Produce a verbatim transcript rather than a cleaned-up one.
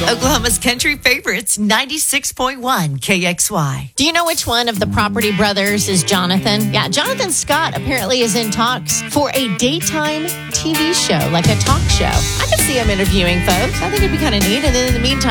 Oklahoma's country favorites, ninety-six point one K X Y. Do you know which one of the Property Brothers is Jonathan? Yeah, Jonathan Scott apparently is in talks for a daytime T V show, like a talk show. I could see him interviewing folks. I think it'd be kind of neat. And then in the meantime,